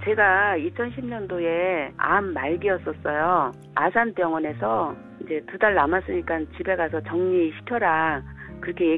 제가 2010년도에 암 말기였었어요. 아산병원에서 이제 2달 남았으니까 집에 가서 정리시켜라. 그렇게